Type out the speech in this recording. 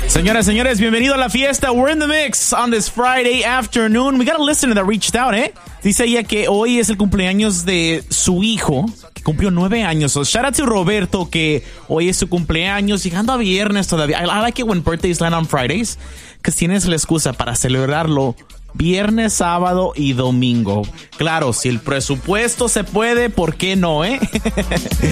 Señoras, señores, bienvenido a la fiesta. We're in the mix on this Friday afternoon. We got a listener that reached out, Dice ella que hoy es el cumpleaños de su hijo, que cumplió 9 años. So shout out to Roberto, que hoy es su cumpleaños, llegando a viernes todavía. I like it when birthdays land on Fridays, because tienes la excusa para celebrarlo viernes, sábado y domingo. Claro, si el presupuesto se puede, ¿por qué no,